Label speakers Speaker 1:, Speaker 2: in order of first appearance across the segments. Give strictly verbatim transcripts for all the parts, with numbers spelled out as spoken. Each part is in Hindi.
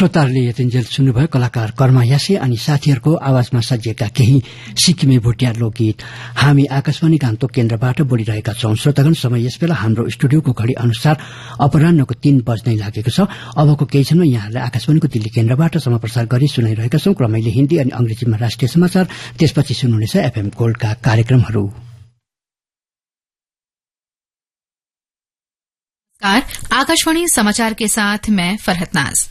Speaker 1: श्रोताहरूले यतिन्जेल सुन्नुभयो कलाकार कर्मा यासे अनि साथीहरूको आवाजमा सजिएका केही सिक्किमे भुटिया लोकगीत। हामी आकाशवाणी गान्तोक केन्द्रबाट बोलिरहेका छौं। श्रोतागण, समय यसबेला हाम्रो स्टुडियोको घड़ी अनुसार अपराह्नको तीन बज्नै लागेको छ। अबको केही क्षणमा यहाँहरूलाई आकाशवाणीको दिल्ली केन्द्रबाट समाप्रसार गरी सुनाइरहेका छौं। क्रमैले हिन्दी अनि अंग्रेजीमा राष्ट्रिय समाचार, त्यसपछि सुन्नुहुनेछ एफएम गोल्डका कार्यक्रमहरू।
Speaker 2: आकाशवाणी समाचार के साथ मैं फरहत नाज।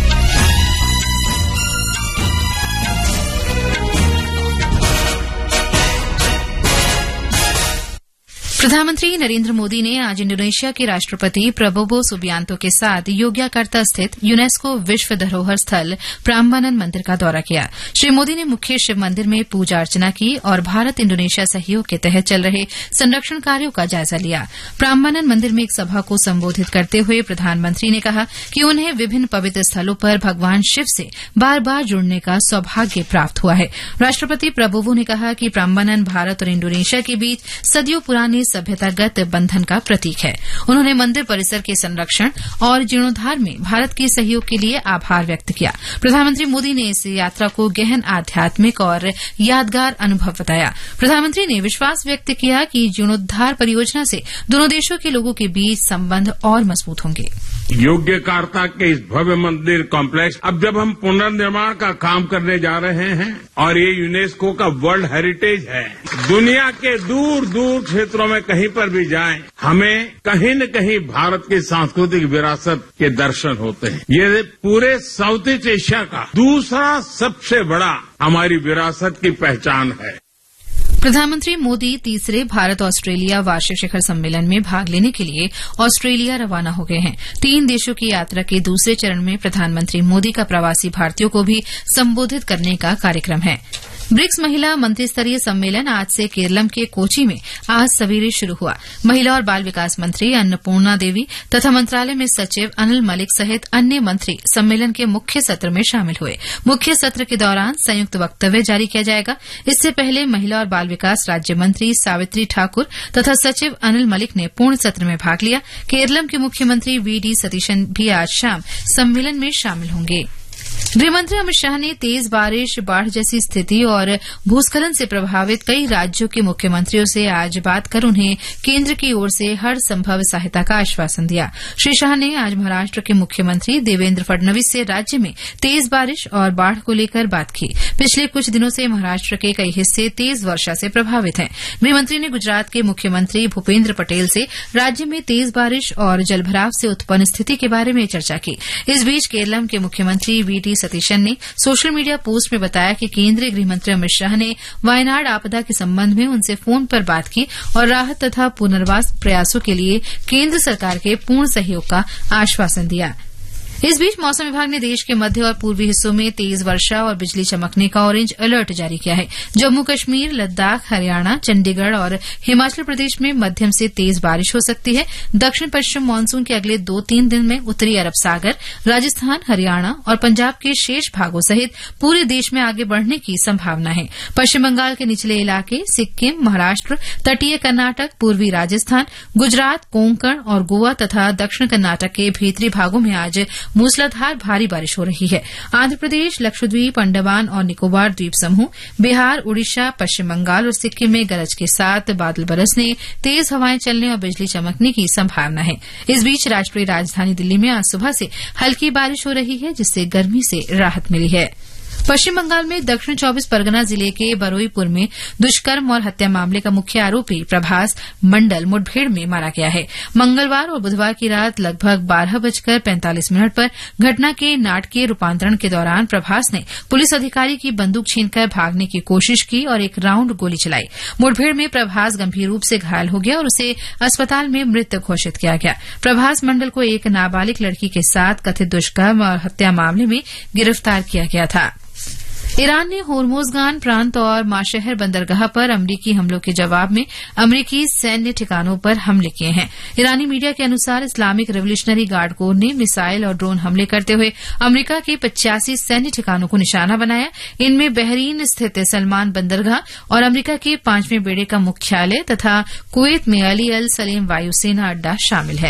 Speaker 2: प्रधानमंत्री नरेंद्र मोदी ने आज इंडोनेशिया के राष्ट्रपति प्रबोवो सुबियांतो के साथ योग्याकर्ता स्थित यूनेस्को विश्व धरोहर स्थल प्राम्बानन मंदिर का दौरा किया। श्री मोदी ने मुख्य शिव मंदिर में पूजा अर्चना की और भारत इंडोनेशिया सहयोग के तहत चल रहे संरक्षण कार्यों का जायजा लिया। प्राम्बानन मंदिर में एक सभा को संबोधित करते हुए प्रधानमंत्री ने कहा कि उन्हें विभिन्न पवित्र स्थलों पर भगवान शिव से बार बार जुड़ने का सौभाग्य प्राप्त हुआ है। राष्ट्रपति प्रबोवो ने कहा कि प्राम्बानन भारत और इंडोनेशिया के बीच सदियों पुराने सभ्यतागत बंधन का प्रतीक है। उन्होंने मंदिर परिसर के संरक्षण और जीर्णोद्धार में भारत के सहयोग के लिए आभार व्यक्त किया। प्रधानमंत्री मोदी ने इस यात्रा को गहन आध्यात्मिक और यादगार अनुभव बताया। प्रधानमंत्री ने विश्वास व्यक्त किया कि जीर्णोद्धार परियोजना से दोनों देशों के लोगों के बीच संबंध और मजबूत होंगे।
Speaker 3: योग्यकार्ता के इस भव्य मंदिर कॉम्प्लेक्स अब जब हम पुनर्निर्माण का काम करने जा रहे हैं और ये यूनेस्को का वर्ल्ड हेरिटेज है, दुनिया के दूर दूर क्षेत्रों में कहीं पर भी जाएं, हमें कहीं न कहीं भारत की सांस्कृतिक विरासत के दर्शन होते हैं। ये पूरे साउथ ईस्ट एशिया का दूसरा सबसे बड़ा हमारी विरासत की पहचान है।
Speaker 2: प्रधानमंत्री मोदी तीसरे भारत ऑस्ट्रेलिया वार्षिक शिखर सम्मेलन में भाग लेने के लिए ऑस्ट्रेलिया रवाना हो गए हैं। तीन देशों की यात्रा के दूसरे चरण में प्रधानमंत्री मोदी का प्रवासी भारतीयों को भी संबोधित करने का कार्यक्रम है। ब्रिक्स महिला मंत्रिस्तरीय सम्मेलन आज से केरलम के कोची में आज सवेरे शुरू हुआ। महिला और बाल विकास मंत्री अन्नपूर्णा देवी तथा मंत्रालय में सचिव अनिल मलिक सहित अन्य मंत्री सम्मेलन के मुख्य सत्र में शामिल हुए। मुख्य सत्र के दौरान संयुक्त वक्तव्य जारी किया जाएगा। इससे पहले महिला और बाल विकास राज्य मंत्री सावित्री ठाकुर तथा सचिव अनिल मलिक ने पूर्ण सत्र में भाग लिया। केरलम के मुख्यमंत्री वी डी सतीशन भी आज शाम सम्मेलन में शामिल होंगे। गृहमंत्री अमित शाह ने तेज बारिश, बाढ़ जैसी स्थिति और भूस्खलन से प्रभावित कई राज्यों के मुख्यमंत्रियों से आज बात कर उन्हें केंद्र की ओर से हर संभव सहायता का आश्वासन दिया। श्री शाह ने आज महाराष्ट्र के मुख्यमंत्री देवेंद्र फडणवीस से राज्य में तेज बारिश और बाढ़ को लेकर बात की। पिछले कुछ दिनों से महाराष्ट्र के कई हिस्से तेज वर्षा से प्रभावित हैं। गृहमंत्री ने गुजरात के मुख्यमंत्री भूपेंद्र पटेल से राज्य में तेज बारिश और जलभराव से उत्पन्न स्थिति के बारे में चर्चा की। इस बीच केरलम के मुख्यमंत्री वी डी सतीशन ने सोशल मीडिया पोस्ट में बताया कि केंद्रीय गृहमंत्री अमित शाह ने वायनाड आपदा के संबंध में उनसे फोन पर बात की और राहत तथा पुनर्वास प्रयासों के लिए केंद्र सरकार के पूर्ण सहयोग का आश्वासन दिया। इस बीच मौसम विभाग ने देश के मध्य और पूर्वी हिस्सों में तेज वर्षा और बिजली चमकने का ऑरेंज अलर्ट जारी किया है। जम्मू कश्मीर, लद्दाख, हरियाणा, चंडीगढ़ और हिमाचल प्रदेश में मध्यम से तेज बारिश हो सकती है। दक्षिण पश्चिम मानसून के अगले दो तीन दिन में उत्तरी अरब सागर, राजस्थान, हरियाणा और पंजाब के शेष भागों सहित पूरे देश में आगे बढ़ने की संभावना है। पश्चिम बंगाल के निचले इलाके, सिक्किम, महाराष्ट्र, तटीय कर्नाटक, पूर्वी राजस्थान, गुजरात, कोंकण और गोवा तथा दक्षिण कर्नाटक के भीतरी भागों में आज मूसलाधार भारी बारिश हो रही है। आंध्र प्रदेश, लक्षद्वीप, अंडमान और निकोबार द्वीप समूह, बिहार, उड़ीसा, पश्चिम बंगाल और सिक्किम में गरज के साथ बादल बरसने, तेज हवाएं चलने और बिजली चमकने की संभावना है। इस बीच राष्ट्रीय राजधानी दिल्ली में आज सुबह से हल्की बारिश हो रही है, जिससे गर्मी से राहत मिली है। पश्चिम बंगाल में दक्षिण चौबीस परगना जिले के बरोईपुर में दुष्कर्म और हत्या मामले का मुख्य आरोपी प्रभास मंडल मुठभेड़ में मारा गया है। मंगलवार और बुधवार की रात लगभग बारह बजकर पैंतालीस मिनट पर घटना के नाटकीय रूपांतरण के दौरान प्रभास ने पुलिस अधिकारी की बंदूक छीनकर भागने की कोशिश की और एक राउंड गोली चलाई। मुठभेड़ में प्रभास गंभीर रूप से घायल हो गया और उसे अस्पताल में मृत घोषित किया गया। प्रभास मंडल को एक नाबालिग लड़की के साथ कथित दुष्कर्म और हत्या मामले में गिरफ्तार किया गया था। ईरान ने होर्मुजगान प्रांत और माशहर बंदरगाह पर अमरीकी हमलों के जवाब में अमरीकी सैन्य ठिकानों पर हमले किए हैं। ईरानी मीडिया के अनुसार इस्लामिक रेवोल्यूशनरी गार्ड कोर ने मिसाइल और ड्रोन हमले करते हुए अमरीका के पचासी सैन्य ठिकानों को निशाना बनाया। इनमें बहरीन स्थित सलमान बंदरगाह और अमरीका के पांचवें बेड़े का मुख्यालय तथा कुवैत में अली अल सलेम वायुसेना अड्डा शामिल है।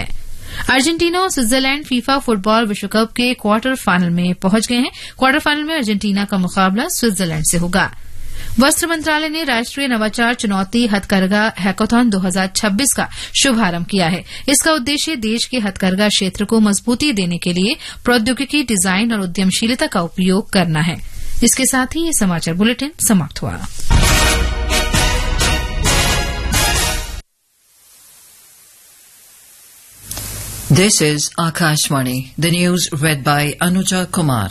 Speaker 2: अर्जेंटीना और स्विट्जरलैंड फीफा फुटबॉल विश्व कप के क्वार्टर फाइनल में पहुंच गए हैं। क्वार्टर फाइनल में अर्जेंटीना का मुकाबला स्विट्जरलैंड से होगा। वस्त्र मंत्रालय ने राष्ट्रीय नवाचार चुनौती हथकरघा हैकाथॉन दो हज़ार छब्बीस का शुभारंभ किया है। इसका उद्देश्य देश के हथकरघा क्षेत्र को मजबूती देने के लिए प्रौद्योगिकी, डिजाइन और उद्यमशीलता का उपयोग करना है। इसके साथ ही ये समाचार बुलेटिन समाप्त हुआ।
Speaker 4: This is Akashvani, the news read by Anuja Kumar.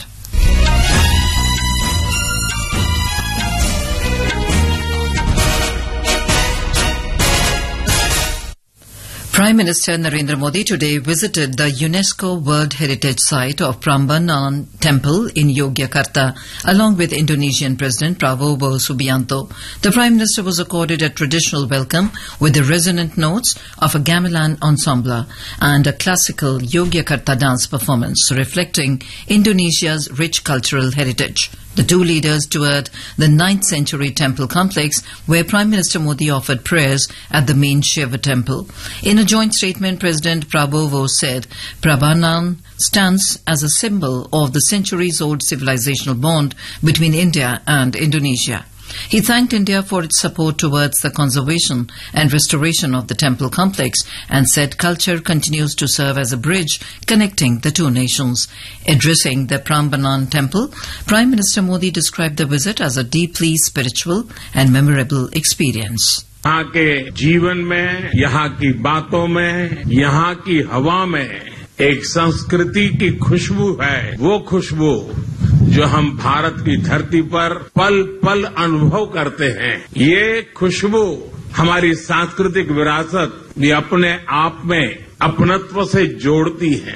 Speaker 4: Prime Minister Narendra Modi today visited the UNESCO World Heritage Site of Prambanan Temple in Yogyakarta along with Indonesian President Prabowo Subianto. The Prime Minister was accorded a traditional welcome with the resonant notes of a gamelan ensemble and a classical Yogyakarta dance performance reflecting Indonesia's rich cultural heritage. The two leaders toured the ninth century temple complex where Prime Minister Modi offered prayers at the main Shiva temple. In a joint statement, President Prabowo said Prambanan stands as a symbol of the centuries-old civilizational bond between India and Indonesia. He thanked India for its support towards the conservation and restoration of the temple complex and said culture continues to serve as a bridge connecting the two nations. Addressing the Prambanan temple, Prime Minister Modi described the visit as a deeply spiritual and memorable experience.
Speaker 3: यहाँ के जीवन में, यहाँ की बातों में, यहाँ की हवा में एक संस्कृति की खुशबू है। वो खुशबू जो हम भारत की धरती पर पल पल अनुभव करते हैं। ये खुशबू हमारी सांस्कृतिक विरासत भी अपने आप में अपनत्व से जोड़ती है।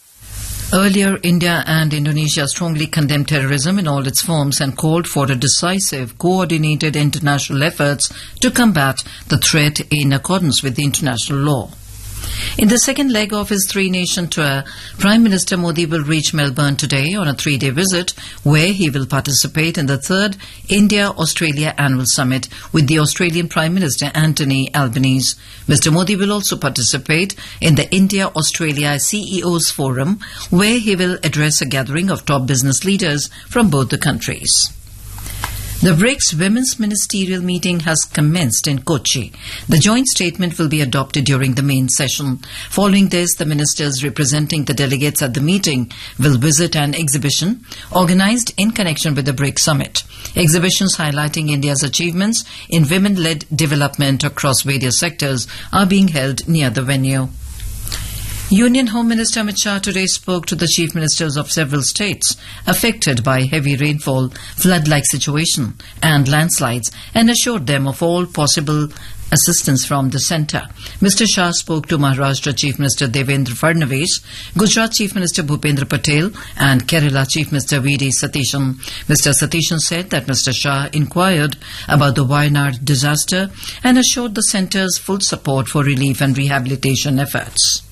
Speaker 4: Earlier, India and Indonesia strongly condemned terrorism in all its forms and called for a decisive, coordinated international efforts to combat the threat in accordance with the international law. In the second leg of his three-nation tour, Prime Minister Modi will reach Melbourne today on a three-day visit where he will participate in the third India-Australia Annual Summit with the Australian Prime Minister Anthony Albanese. Mister Modi will also participate in the India-Australia C E Os Forum where he will address a gathering of top business leaders from both the countries. The BRICS Women's Ministerial Meeting has commenced in Kochi. The joint statement will be adopted during the main session. Following this, the ministers representing the delegates at the meeting will visit an exhibition organised in connection with the BRICS Summit. Exhibitions highlighting India's achievements in women-led development across various sectors are being held near the venue. Union Home Minister Amit Shah today spoke to the chief ministers of several states affected by heavy rainfall, flood-like situation and landslides and assured them of all possible assistance from the centre. Mister Shah spoke to Maharashtra Chief Minister Devendra Fadnavis, Gujarat Chief Minister Bhupendra Patel and Kerala Chief Minister V D Satishan. Mister Satishan said that Mister Shah inquired about the Wayanad disaster and assured the centre's full support for relief and rehabilitation efforts.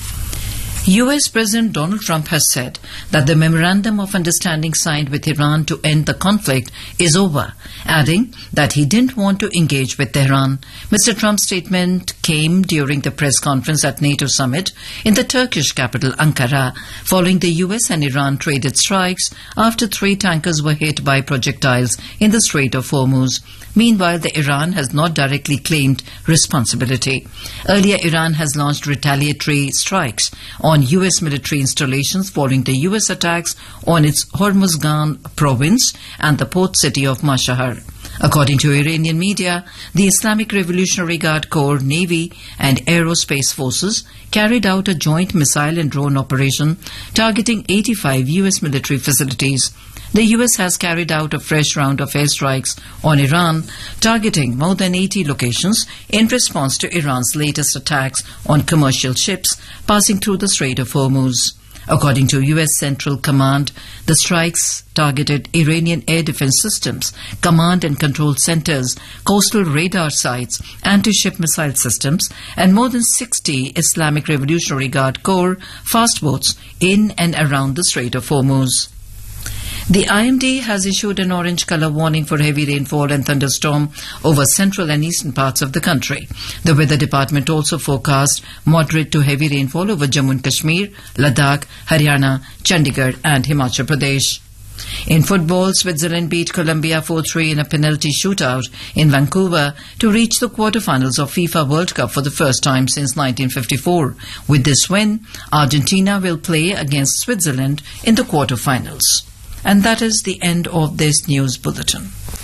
Speaker 4: U S President Donald Trump has said that the Memorandum of Understanding signed with Iran to end the conflict is over, adding that he didn't want to engage with Tehran. Mister Trump's statement came during the press conference at NATO summit in the Turkish capital Ankara, following the U S and Iran traded strikes after three tankers were hit by projectiles in the Strait of Hormuz. Meanwhile, the Iran has not directly claimed responsibility. Earlier, Iran has launched retaliatory strikes on U S military installations following the U S attacks on its Hormuzgan province and the port city of Mashhad. According to Iranian media, the Islamic Revolutionary Guard Corps, Navy and Aerospace Forces carried out a joint missile and drone operation targeting eighty-five U S military facilities. The U S has carried out a fresh round of airstrikes on Iran, targeting more than eighty locations in response to Iran's latest attacks on commercial ships passing through the Strait of Hormuz. According to U S Central Command, the strikes targeted Iranian air defense systems, command and control centers, coastal radar sites, anti-ship missile systems, and more than sixty Islamic Revolutionary Guard Corps fast boats in and around the Strait of Hormuz. The I M D has issued an orange colour warning for heavy rainfall and thunderstorm over central and eastern parts of the country. The Weather Department also forecast moderate to heavy rainfall over Jammu and Kashmir, Ladakh, Haryana, Chandigarh and Himachal Pradesh. In football, Switzerland beat Colombia four three in a penalty shootout in Vancouver to reach the quarter-finals of FIFA World Cup for the first time since nineteen fifty-four. With this win, Argentina will play against Switzerland in the quarter-finals. And that is the end of this news bulletin.